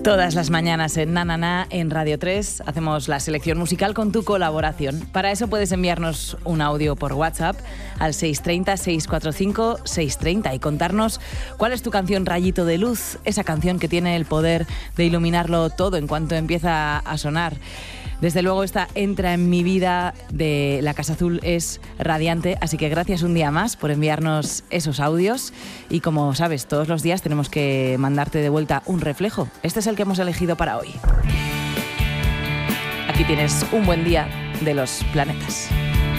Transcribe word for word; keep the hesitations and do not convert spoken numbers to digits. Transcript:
Todas las mañanas en Na Na Na, en Radio tres, hacemos la selección musical con tu colaboración. Para eso puedes enviarnos un audio por WhatsApp al seis tres cero, seis cuatro cinco, seis tres cero y contarnos cuál es tu canción Rayito de Luz, esa canción que tiene el poder de iluminarlo todo en cuanto empieza a sonar. Desde luego esta Entra en mi vida de La Casa Azul es radiante, así que gracias un día más por enviarnos esos audios y como sabes, todos los días tenemos que mandarte de vuelta un reflejo. Este es el que hemos elegido para hoy. Aquí tienes un buen día de Los Planetas.